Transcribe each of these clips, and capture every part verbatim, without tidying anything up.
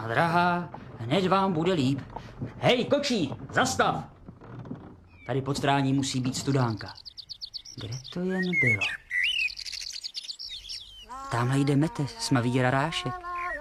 drahá, hned vám bude líp. Hej, kočí, zastav! Tady pod strání musí být studánka. Kde to jen bylo? Tamhle jde Mete, smavý rarášek.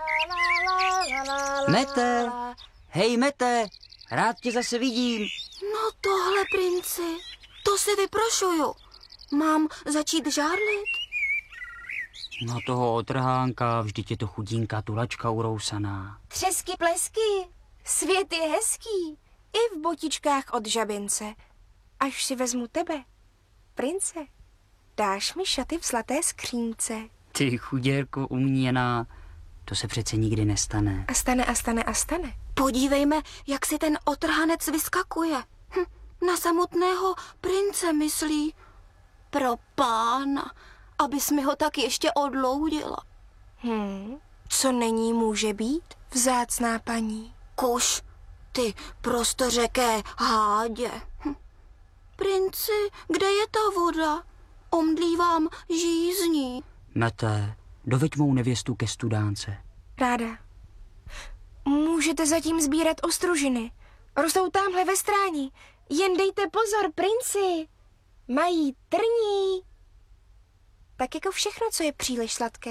Mete! Hej, Mete! Rád tě zase vidím. No tohle, princi, to si vyprošuju. Mám začít žárlit? No toho otrhánka, vždyť je to chudinka tulačka urousaná. Třesky plesky, svět je hezký, i v botičkách od žabince. Až si vezmu tebe, prince, dáš mi šaty v zlaté skřínce. Ty chuděrko uměná, to se přece nikdy nestane. A stane, a stane, a stane. Podívejme, jak si ten otrhanec vyskakuje. Hm, na samotného prince myslí. Pro pána, abys mi ho tak ještě odloudila. Hm, co není, může být, vzácná paní. Kuš, ty prostořeké hádě. Hm. Princi, kde je ta voda? Omdlívám žízní. Mete, doveď mou nevěstu ke studánce. Ráda. Můžete zatím sbírat ostružiny. Rostou tamhle ve stráni. Jen dejte pozor, princi. Mají trní. Tak jako všechno, co je příliš sladké.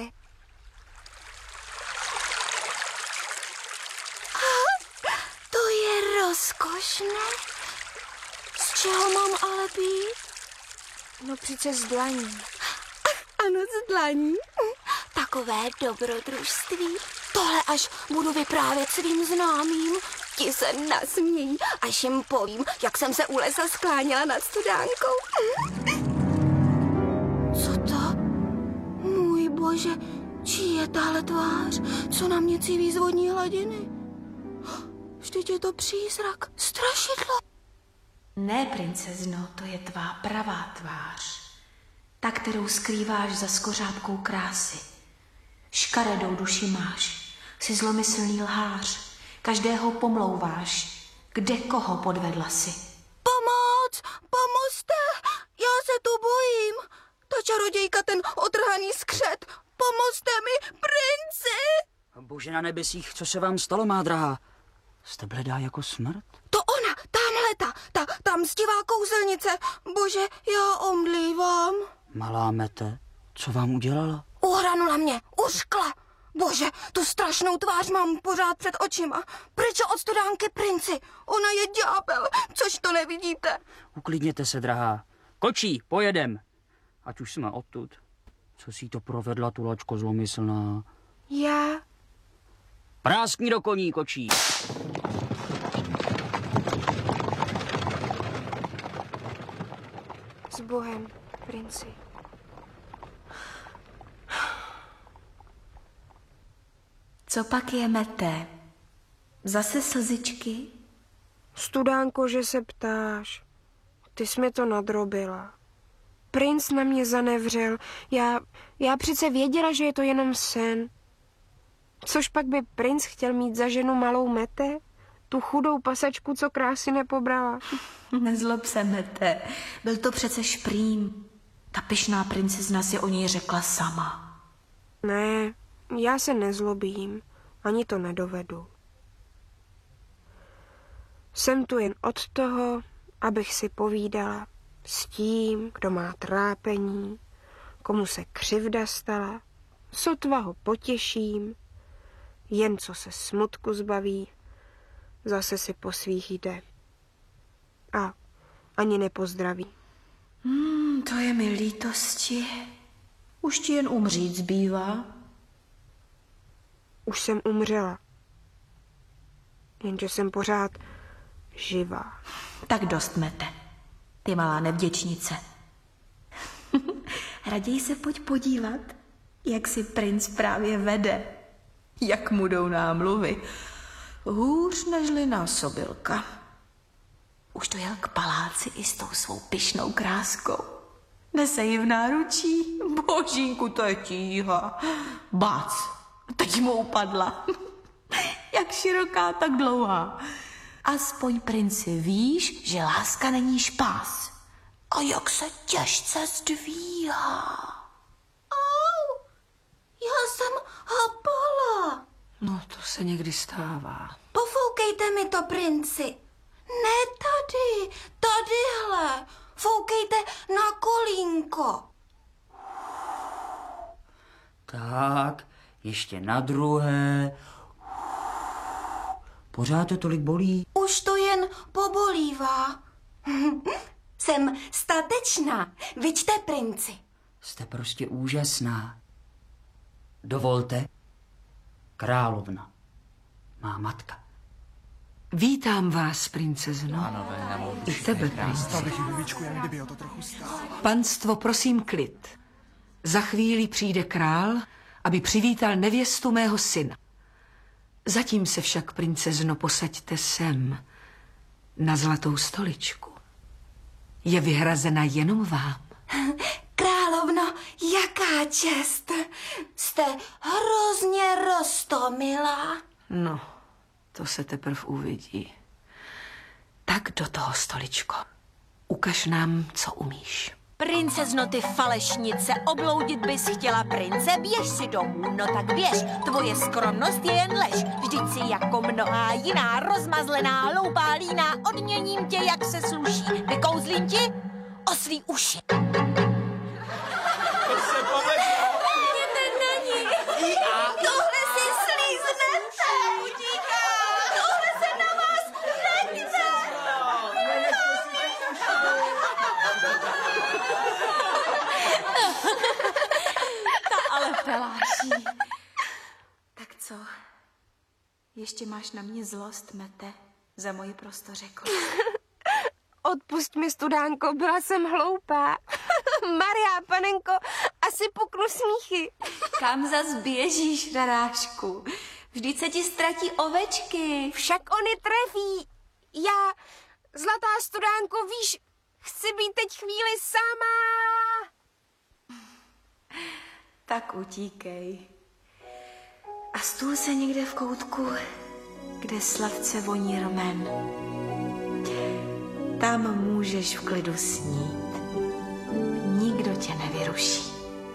Ah, to je rozkošné. Z čeho mám ale pít? No přece z dlaní. Ano, z dlaní. Takové dobrodružství. Tohle až budu vyprávět svým známým. Ti se nasmějí, až jim povím, jak jsem se u lesa skláněla nad studánkou. Co to? Můj bože, čí je tahle tvář, co na mě cíví z vodní hladiny? Vždyť je to přízrak, strašidlo. Ne, princezno, to je tvá pravá tvář. Ta, kterou skrýváš za skořápkou krásy. Škaredou duši máš, jsi zlomyslný lhář, každého pomlouváš, kde koho podvedla si. Pomoc, pomozte, já se tu bojím. Ta čarodějka, ten otrhaný skřet, pomozte mi, princi. Bože na nebesích, co se vám stalo, má drahá? Jste bledá jako smrt? To ona, tamhle ta, ta, ta mstivá kouzelnice. Bože, já omdlívám. Malá Mete, co vám udělala? Uhranula mě, uřkla. Bože, tu strašnou tvář mám pořád před očima. Pryč od studánky, princi. Ona je ďábel, což to nevidíte. Uklidněte se, drahá. Kočí, pojedem. Ať už jsme odtud. Co si to provedla, tulačko zlomyslná? Já? Práskni do koní, kočí. S Bohem, princi. Co pak je, Mete? Zase slzičky? Studánko, že se ptáš. Ty jsi mi to nadrobila. Princ na mě zanevřel. Já, já přece věděla, že je to jenom sen. Což pak by princ chtěl mít za ženu malou Mete? Tu chudou pasačku, co krásy nepobrala. Nezlob se, Mete. Byl to přece šprým. Ta pyšná princezna si o něj řekla sama. Ne, já se nezlobím. Ani to nedovedu. Jsem tu jen od toho, abych si povídala s tím, kdo má trápení, komu se křivda stala, sotva ho potěším, jen co se smutku zbaví, zase si po svých jde. A ani nepozdraví. Hmm, to je mi lítosti. Už ti jen umřít zbývá. Už jsem umřela. Jenže jsem pořád živá. Tak dost, Mete. Ty malá nevděčnice. Raději se pojď podívat, jak si princ právě vede. Jak mu jdou námluvy. Hůř nežli násobilka. Už to jel k paláci i s tou svou pyšnou kráskou. Nese ji v náručí. Božínku, to je tíha. Bác, teď mu upadla. Jak široká, tak dlouhá. Aspoň, princi, víš, že láska není špás. A jak se těžce zdvíhá. Au, já jsem hapala. No, to se někdy stává. Pofoukejte mi to, princi. Ne tady, tadyhle. Foukejte na kolínko. Tak, ještě na druhé. Pořád to tolik bolí? Už to jen pobolívá. Jsem statečná. Viďte, princi. Jste prostě úžasná. Dovolte, královna, má matka. Vítám vás, princezno. I tebe, prince. Panstvo, prosím klid. Za chvíli přijde král, aby přivítal nevěstu mého syna. Zatím se však, princezno, posaďte sem, na zlatou stoličku. Je vyhrazena jenom vám. Královno, jaká čest. Jste hrozně roztomilá. No, to se teprv uvidí. Tak do toho, stoličko. Ukaž nám, co umíš. Princezno, ty falešnice, obloudit bys chtěla prince, běž si domů, no tak běž, tvoje skromnost je jen lež, vždyť si jako mnohá jiná, rozmazlená, hloupá líná, odměním tě, jak se sluší, vykouzlím ti oslí uši. Tohle si slíznete. Tohle se na vás nechce. Ale peláší. Tak co? Ještě máš na mě zlost, Mete, za moji prostořeku. Odpusť mi, studánko, byla jsem hloupá. Maria, panenko, asi puknu smíchy. Kam zas běžíš, rarášku? Vždyť se ti ztratí ovečky. Však oni trefí. Já, zlatá studánko, víš, chci být teď chvíli sama. Tak utíkej. A stůl se někde v koutku, kde sladce voní rmen. Tam můžeš v klidu snít. Nikdo tě nevyruší.